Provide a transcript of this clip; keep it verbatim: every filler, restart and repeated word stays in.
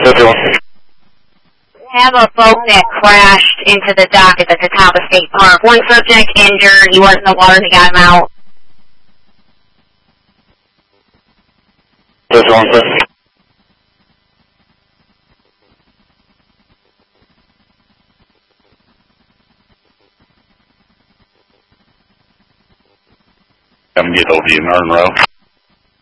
Have a boat that crashed into the dock at the Catawba State Park. One subject injured. He was in the water. They got him out. This one, sir. Come get over you, Northern Row.